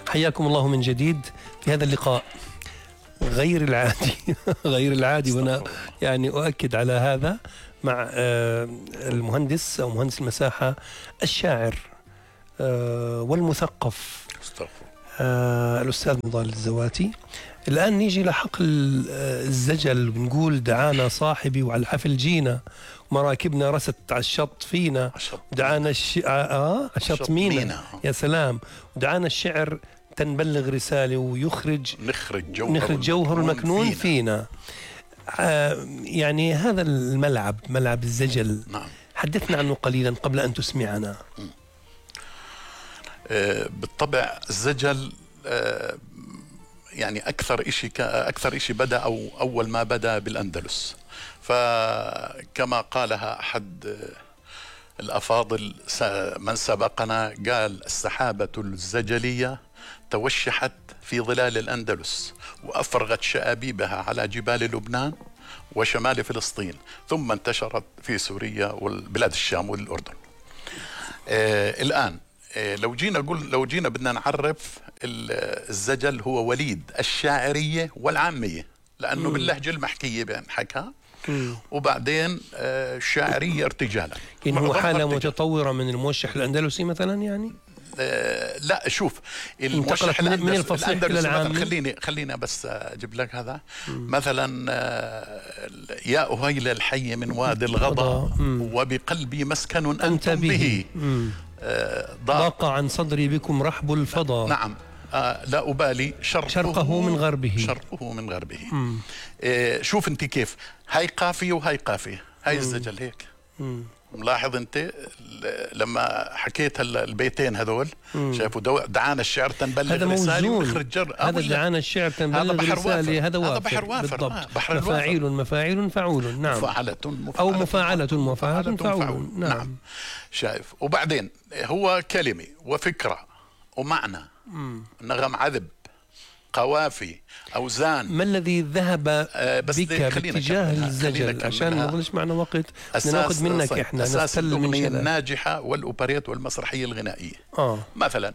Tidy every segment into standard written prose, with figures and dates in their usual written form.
حياكم الله من جديد في هذا اللقاء غير العادي غير العادي، وأنا يعني أؤكد على هذا مع المهندس أو مهندس المساحة الشاعر والمثقف الأستاذ نضال الزواتي. الآن نيجي لحقل الزجل، بنقول دعانا صاحبي وعلى الحفل جينا، مراكبنا رست على الشط فينا، دعانا الشط مينا، يا سلام، ودعانا الشعر تنبلغ رسالة ويخرج نخرج جوهر المكنون فينا. يعني هذا الملعب، ملعب الزجل، نعم. حدثنا عنه قليلا قبل أن تسمعنا. بالطبع الزجل يعني أكثر إشي بدأ أو أول ما بدأ بالأندلس، فكما قالها أحد الأفاضل من سبقنا، قال: السحابة الزجلية توشحت في ظلال الأندلس وأفرغت شآبيبها على جبال لبنان وشمال فلسطين، ثم انتشرت في سوريا والبلاد الشام والأردن. الآن لو جينا بدنا نعرف الزجل، هو وليد الشاعرية والعامية، لأنه باللهجة المحكية بنحكى، وبعدين شاعرية ارتجالا. يعني هو حالة متطورة من الموشح الأندلسي مثلا يعني؟ لا، شوف، الموشح من الفصيح إلى العامي. خلينا بس أجيب لك هذا. مثلا: يا أهيل الحي من وادي الغضا وبقلبي مسكن أنتم به، ضاق عن صدري بكم رحب الفضا. نعم. لا أبالي شرقه من غربه. شرقه من غربه. شوف أنت كيف، هاي قافية وهاي قافية، هاي الزجل هيك. ملاحظ أنت لما حكيت البيتين هذول، شايفوا دعانا الشعر تنبلغ رسالة ونخرج جر. هذا دعانا الشعر تنبلغ رسالة، هذا بحر وافر بالضبط. مفاعيل فعول. نعم. مفاعلة فعول. نعم. شايف. وبعدين هو كلمة وفكرة ومعنى، نغم عذب، قوافي، أوزان. ما الذي ذهب بك باتجاه الزجل؟ عشان ما نضلش معنا وقت ناخذ منك احنا أساس الأغنية الناجحة والأوبريت والمسرحية الغنائية. مثلا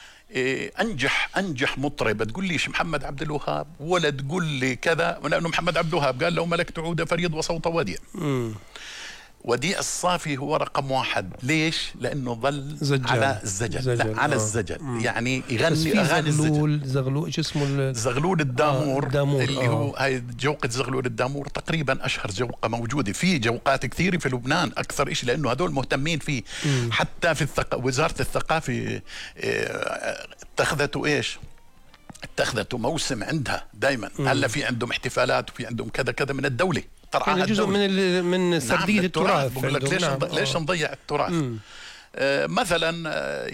أنجح مطرب، تقول ليش محمد عبد الوهاب ولا تقول لي كذا، لأنه محمد عبد الوهاب قال: لو ملكت عود فريد وصوت وديع. وديع الصافي هو رقم واحد. ليش؟ لأنه ظل على الزجل. لا، على الزجل. يعني يغني أغاني زغلول، شو اسمه؟ زغلول الدامور. اللي هو هاي جوقة زغلول الدامور، تقريبا أشهر جوقة موجودة. في جوقات كثيرة في لبنان، أكثر إشي لأنه هدول مهتمين فيه. حتى في وزارة الثقافة اتخذته موسم عندها دائما. هلا في عندهم احتفالات وفي عندهم كذا من الدولة، يعني جزء من سردية. نعم، التراث. بقول لك ليش نضيع التراث؟ مثلا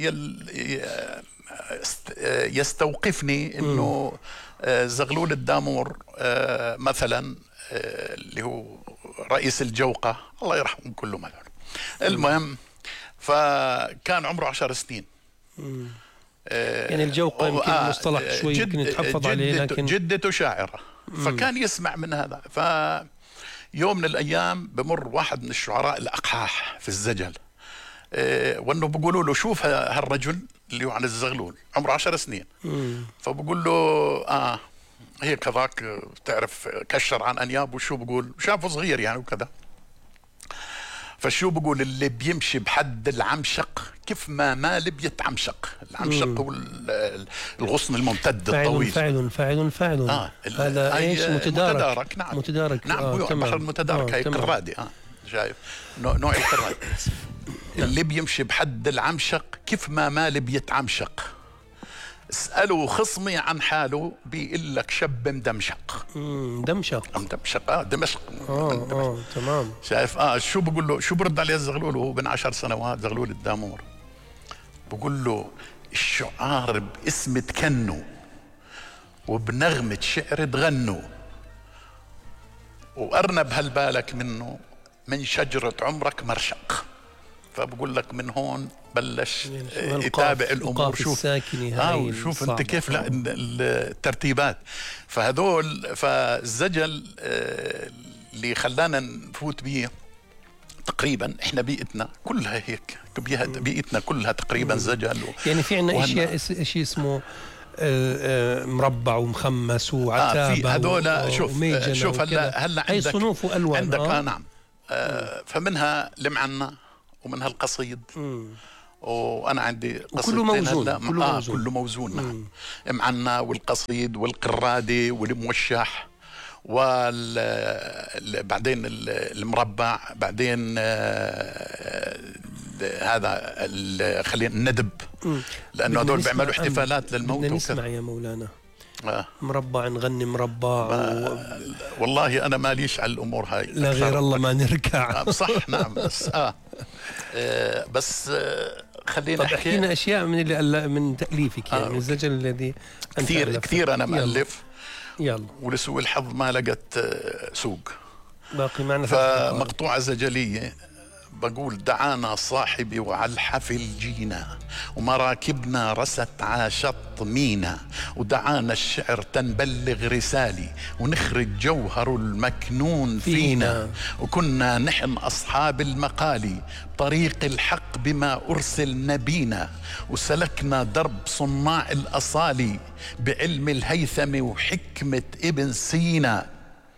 يستوقفني انه زغلول الدامور مثلا، اللي هو رئيس الجوقة، الله يرحمهم كلهم هذول. المهم، فكان عمره 10 سنين. يعني الجوقة يمكن مصطلح شوي يمكن يتحفظ عليه، لكن جدته شاعرة، فكان يسمع من هذا. يوم من الأيام بمر واحد من الشعراء الأقحاح في الزجل، وأنه بيقولوا له: شوف هالرجل اللي هو عن الزغلول عمره 10 سنين. فبقول له: هيك هذاك تعرف كشر عن أنياب. وشو بقول؟ شافه صغير يعني وكذا. فشو بقول؟ اللي بيمشي بحد العمشق كيف ما مال بيتعمشق. العمشق هو الغصن الممتد الطويل. فاعل. هذا ايش؟ متدارك. نعم. متدارك. نعم. هو البحر المتدارك. هاي قرادي. شايف نوع القرادي. اللي بيمشي بحد العمشق كيف ما مال بيتعمشق. اسألوا خصمي عن حاله بيقول لك شب مدمشق. دمشق. دمشق. تمام. شايف. شو بقول له؟ شو برد عليه الزغلول وهو بن 10 سنوات، زغلول الدامور؟ بقول له: الشعار باسم تكنوا وبنغمة شعر تغنوا، وأرنب هالبالك منه من شجرة عمرك مرشق. فبقول لك من هون بلش يتابع الأمور. شوف أنت كيف الترتيبات. فالزجل اللي خلانا نفوت بيه تقريبا، احنا بيئتنا كلها هيك، بيئتنا كلها تقريبا زجل. يعني في عندنا شيء اسمه مربع ومخمس وعتابة في هذول. شوف هلا هي صنوف والوان عندك نعم. فمنها المعنى ومنها القصيد. وانا عندي قصيدتين موزون. كله موزون. نعم. معنى والقصيد والقرادي والموشح بعدين المربع، بعدين هذا خلينا الندب، لانه هذول بيعملوا احتفالات للموت. بدنا نسمع يا مولانا. مربع نغني مربع والله انا ماليش على الامور هاي، لا غير الله ما نركع. صح. نعم. بس خلينا احكي لنا اشياء من تاليفك، يعني من الزجل الذي كثير انا مؤلف. يلا. ولسوء الحظ ما لقت سوق. باقي معنا فمقطوعة زجلية بقول: دعانا صاحبي وعلى الحفل جينا، ومراكبنا رست عاشط مينا، ودعانا الشعر تنبلغ رسالي، ونخرج جوهر المكنون فينا، وكنا نحن أصحاب المقالي، طريق الحق بما أرسل نبينا، وسلكنا درب صناع الأصالي، بعلم الهيثم وحكمة ابن سينا.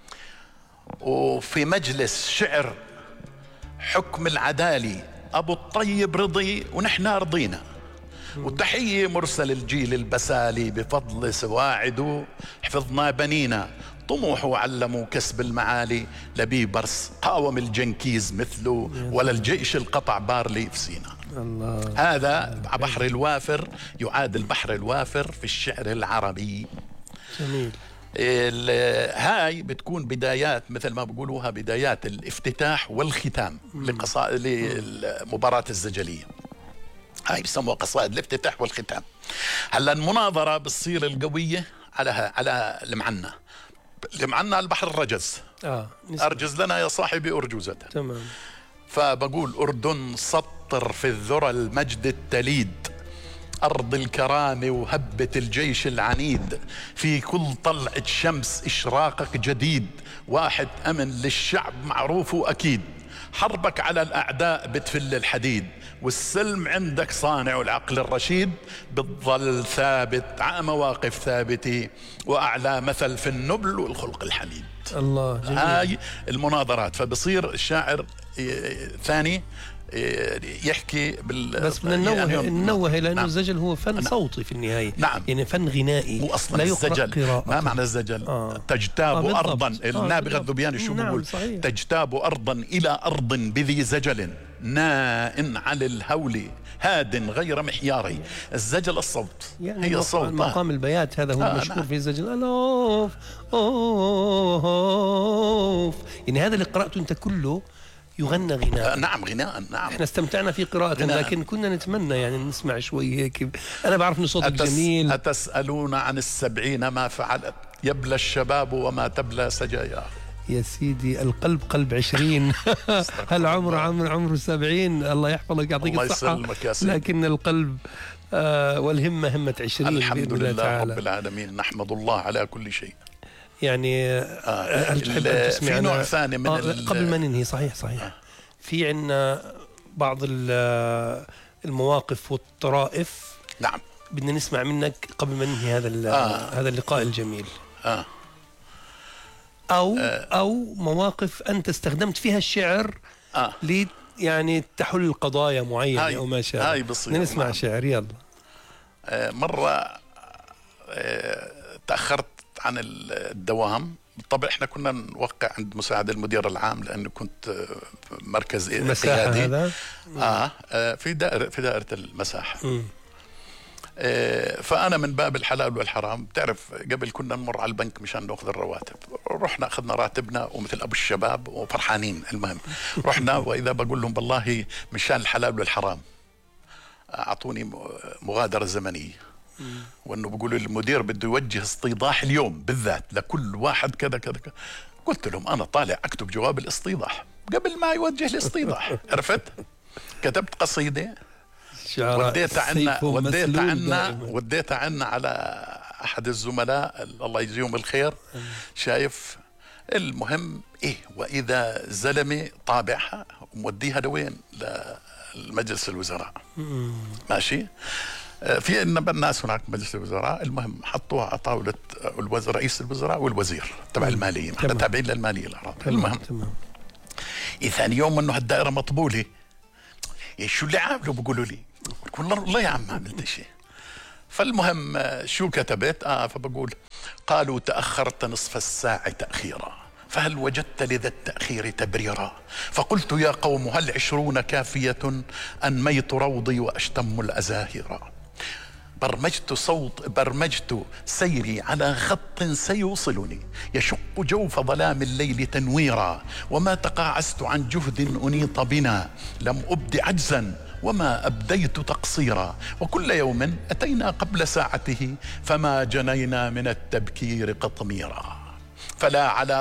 وفي مجلس شعر حكم العدالي أبو الطيب رضي ونحن رضينا، وتحية مرسل الجيل البسالي، بفضل سواعده حفظنا بنينا، طموحه علموا كسب المعالي، لبيبرس قاوم الجنكيز مثله، ولا الجيش القطع بارلي في سينا. الله. هذا بحر الوافر، يعاد البحر الوافر في الشعر العربي. جميل. هاي بتكون بدايات، مثل ما بقولوها، بدايات الافتتاح والختام للمباراة الزجلية. هاي بسموها قصائد الافتتاح والختام. هلا المناظرة بتصير القوية على المعنى. المعنى البحر الرجز. أرجز لنا يا صاحبي أرجوزة. تمام. فبقول: أردن سطر في الذرى المجد التليد، أرض الكرامة وهبة الجيش العنيد، في كل طلعة شمس إشراقك جديد، واحد أمن للشعب معروف وأكيد، حربك على الأعداء بتفل الحديد، والسلم عندك صانع والعقل الرشيد، بتظل ثابت على مواقف ثابتة، وأعلى مثل في النبل والخلق الحميد. الله. جميل. هاي المناظرات. فبصير الشاعر ثاني يحكي بس بدنا ننوه لأنه نعم. الزجل هو فن صوتي في النهاية. نعم. يعني فن غنائي. هو أصلا الزجل ما معنى الزجل؟ تجتاب أرضا. النابغة الذبياني شو بقول؟ تجتاب أرضا إلى أرض بذي زجل، ناء على الهول هاد غير محياري. الزجل الصوت، يعني هي الصوت. مقام البيات هذا هو المشهور في الزجل. ألوف أوف. يعني هذا اللي قرأته أنت كله يغنى غناء. نعم غناء. نعم. احنا استمتعنا في قراءة لكن كنا نتمنى يعني نسمع شوي هيك. انا بعرف انه صوتك جميل. أتسألون عن 70 ما فعلت، يبلى الشباب وما تبلى سجاياه. يا سيدي القلب قلب 20. هل عمره 70. الله يحفظك يعطيك الصحة. الله يسلمك يا سيدي. لكن القلب والهمة همة 20. الحمد لله رب العالمين، نحمد الله على كل شيء. يعني هل تحب أن تسمعنا في نوع ثاني من قبل ما ننهي؟ صحيح. في عنا بعض المواقف والطرائف. نعم. بدنا نسمع منك قبل ما ننهي هذا اللقاء الجميل. أو مواقف أنت استخدمت فيها الشعر يعني تحل قضايا معينة أو ما شابه. هاي بصير. بدنا نسمع شعر. يلا. مرة تأخرت عن الدوام. طبعا احنا كنا نوقع عند مساعد المدير العام، لانه كنت مركز قيادي. هذا في دائرة المساحة. فأنا من باب الحلال والحرام، بتعرف قبل كنا نمر على البنك مشان نأخذ الرواتب، رحنا أخذنا راتبنا ومثل أبو الشباب وفرحانين. المهم رحنا، وإذا بقول لهم والله مشان الحلال والحرام أعطوني مغادرة زمنية، وأنه بقولوا المدير بده يوجه استيضاح اليوم بالذات لكل واحد كذا كذا كذا. قلت لهم أنا طالع أكتب جواب الاستيضاح قبل ما يوجه الاستيضاح. عرفت؟ كتبت قصيدة وديتها عنا على أحد الزملاء الله يجزيهم الخير. شايف؟ المهم وإذا زلمة طابعها وموديها لوين؟ لمجلس الوزراء. ماشي. في الناس هناك مجلس الوزراء، المهم حطوها على طاوله رئيس الوزراء والوزير تبع الماليه، احنا تابعين للماليه العراقيه. المهم ثاني يوم انه هالدائره مطبوله، شو اللي عامله؟ بقولوا لي والله يا عم ما عملت شيء. فالمهم شو كتبت؟ فبقول: قالوا تأخرت نصف الساعة تأخيرا، فهل وجدت لذا التأخير تبريرا؟ فقلت: يا قوم هل 20 كافية؟ أنميت روضي وأشتم الأزاهرا. برمجت سيري على خط سيوصلني، يشق جوف ظلام الليل تنويرا، وما تقاعست عن جهد أنيط بنا، لم أبد عجزا وما أبديت تقصيرا، وكل يوم أتينا قبل ساعته، فما جنينا من التبكير قطميرا، فلا على